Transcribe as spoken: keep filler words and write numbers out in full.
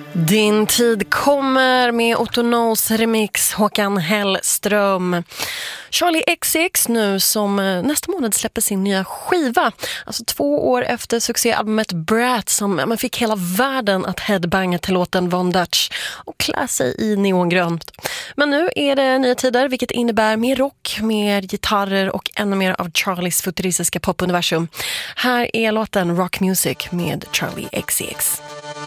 Din tid kommer med Otto Knows remix Håkan Hellström. Charlie X C X nu som nästa månad släpper sin nya skiva. Alltså två år efter succéalbumet Brat som man fick hela världen att headbanga till låten Von Dutch och klä sig i neongrönt. Men nu är det nya tider vilket innebär mer rock, mer gitarrer och ännu mer av Charlies futuristiska popuniversum. Här är låten Rock Music med Charlie X C X.